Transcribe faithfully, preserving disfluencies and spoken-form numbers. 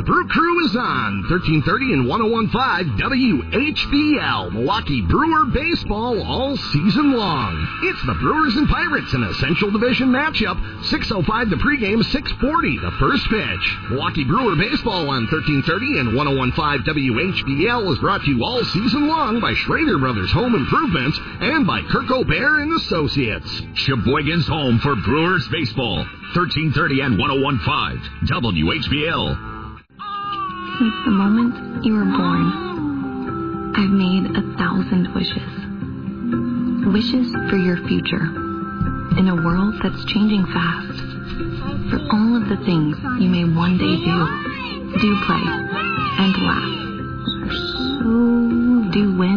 Brew Crew is on thirteen thirty and ten fifteen W H B L, Milwaukee Brewer baseball all season long. It's the Brewers and Pirates in a Central Division matchup. six oh five the pregame, six forty the first pitch. Milwaukee Brewer baseball on thirteen thirty and ten fifteen W H B L is brought to you all season long by Schrader Brothers Home Improvements and by Kirk O'Bear and Associates. Sheboygan's home for Brewers baseball. thirteen thirty and ten fifteen W H B L. Since the moment you were born, I've made a thousand wishes. Wishes for your future. In a world that's changing fast. For all of the things you may one day do. Do play and laugh. So do win.